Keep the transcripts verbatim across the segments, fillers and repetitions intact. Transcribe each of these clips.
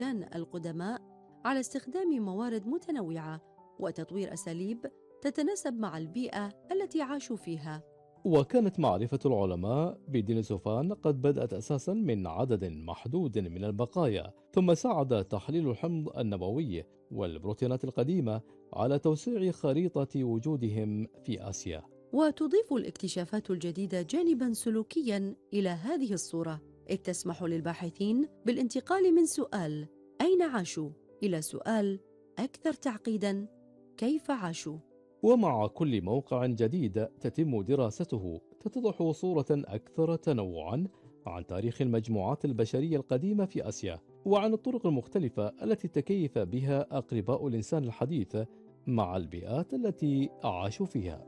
السكان القدماء على استخدام موارد متنوعة وتطوير أساليب تتناسب مع البيئة التي عاشوا فيها. وكانت معرفة العلماء بدينيسوفان قد بدأت أساسا من عدد محدود من البقايا، ثم ساعد تحليل الحمض النووي والبروتينات القديمة على توسيع خريطة وجودهم في آسيا. وتضيف الاكتشافات الجديدة جانباً سلوكياً إلى هذه الصورة، إذ تسمح للباحثين بالانتقال من سؤال أين عاشوا إلى سؤال أكثر تعقيداً كيف عاشوا. ومع كل موقع جديد تتم دراسته تتضح صورة أكثر تنوعا عن تاريخ المجموعات البشرية القديمة في آسيا، وعن الطرق المختلفة التي تكيف بها أقرباء الإنسان الحديث مع البيئات التي عاشوا فيها.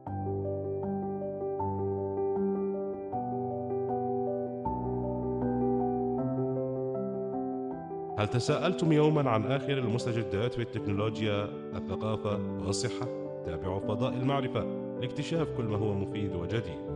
هل تساءلتم يوما عن آخر المستجدات في التكنولوجيا، الثقافة والصحة؟ تابعوا فضاء المعرفة لاكتشاف كل ما هو مفيد وجديد.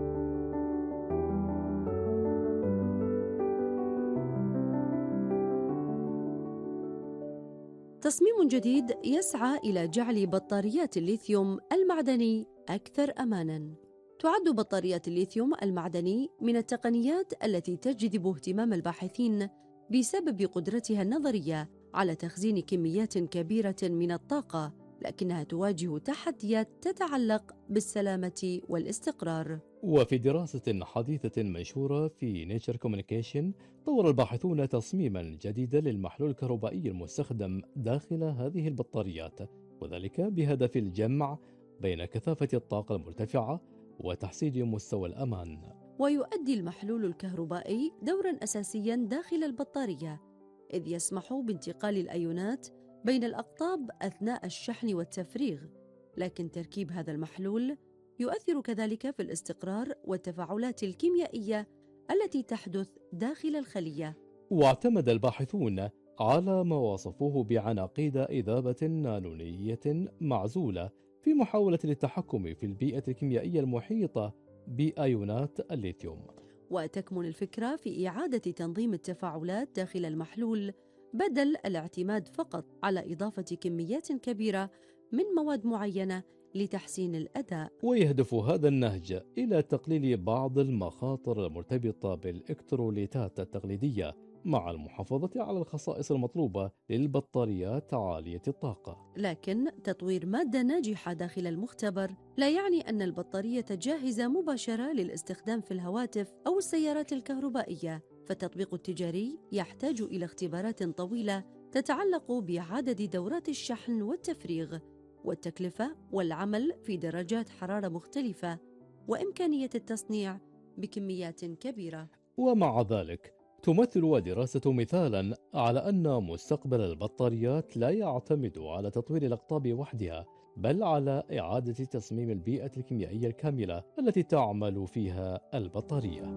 تصميم جديد يسعى إلى جعل بطاريات الليثيوم المعدني أكثر أماناً. تعد بطاريات الليثيوم المعدني من التقنيات التي تجذب اهتمام الباحثين بسبب قدرتها النظرية على تخزين كميات كبيرة من الطاقة، لكنها تواجه تحديات تتعلق بالسلامة والاستقرار. وفي دراسة حديثة منشورة في نيتشر كوميونيكيشن، طور الباحثون تصميما جديدا للمحلول الكهربائي المستخدم داخل هذه البطاريات، وذلك بهدف الجمع بين كثافة الطاقة المرتفعة وتحسين مستوى الأمان. ويؤدي المحلول الكهربائي دوراً أساسياً داخل البطارية، إذ يسمح بانتقال الأيونات بين الأقطاب أثناء الشحن والتفريغ، لكن تركيب هذا المحلول يؤثر كذلك في الاستقرار والتفاعلات الكيميائية التي تحدث داخل الخلية. واعتمد الباحثون على ما وصفوه بعناقيد إذابة نانونية معزولة في محاولة للتحكم في البيئة الكيميائية المحيطة بأيونات الليثيوم. وتكمن الفكرة في إعادة تنظيم التفاعلات داخل المحلول بدل الاعتماد فقط على إضافة كميات كبيرة من مواد معينة لتحسين الأداء. ويهدف هذا النهج إلى تقليل بعض المخاطر المرتبطة بالإلكتروليتات التقليدية، مع المحافظة على الخصائص المطلوبة للبطاريات عالية الطاقة. لكن تطوير مادة ناجحة داخل المختبر لا يعني أن البطارية جاهزة مباشرة للاستخدام في الهواتف أو السيارات الكهربائية، فالتطبيق التجاري يحتاج إلى اختبارات طويلة تتعلق بإعادة دورات الشحن والتفريغ والتكلفة والعمل في درجات حرارة مختلفة وإمكانية التصنيع بكميات كبيرة. ومع ذلك تمثل دراسة مثالا على أن مستقبل البطاريات لا يعتمد على تطوير الأقطاب وحدها، بل على إعادة تصميم البيئة الكيميائية الكاملة التي تعمل فيها البطارية.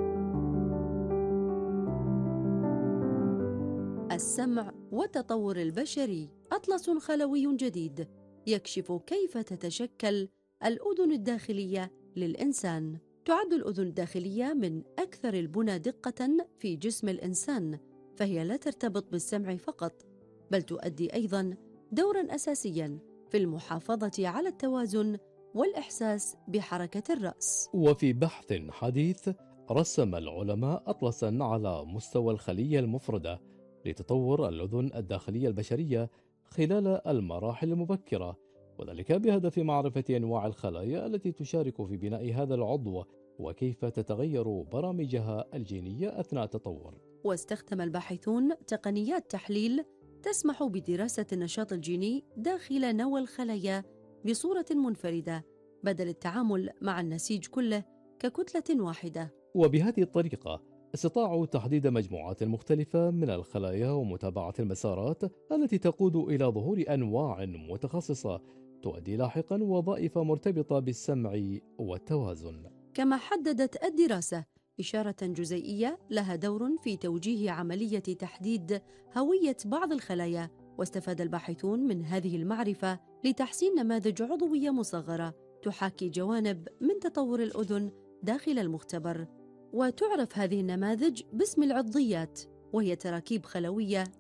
السمع والتطور البشري، أطلس خلوي جديد يكشف كيف تتشكل الأذن الداخلية للإنسان. تعد الأذن الداخلية من أكثر البنى دقة في جسم الإنسان، فهي لا ترتبط بالسمع فقط، بل تؤدي أيضاً دوراً أساسياً في المحافظة على التوازن والإحساس بحركة الرأس. وفي بحث حديث رسم العلماء أطلسا على مستوى الخلية المفردة لتطور الأذن الداخلية البشرية خلال المراحل المبكرة، وذلك بهدف معرفة أنواع الخلايا التي تشارك في بناء هذا العضو وكيف تتغير برامجها الجينية أثناء التطور. واستخدم الباحثون تقنيات تحليل تسمح بدراسة النشاط الجيني داخل نواة الخلايا بصورة منفردة، بدل التعامل مع النسيج كله ككتلة واحدة. وبهذه الطريقة استطاعوا تحديد مجموعات مختلفة من الخلايا ومتابعة المسارات التي تقود إلى ظهور أنواع متخصصة تؤدي لاحقا وظائف مرتبطة بالسمع والتوازن. كما حددت الدراسة إشارة جزيئية لها دور في توجيه عملية تحديد هوية بعض الخلايا، واستفاد الباحثون من هذه المعرفة لتحسين نماذج عضوية مصغرة تحاكي جوانب من تطور الأذن داخل المختبر. وتعرف هذه النماذج باسم العضيات، وهي تراكيب خلوية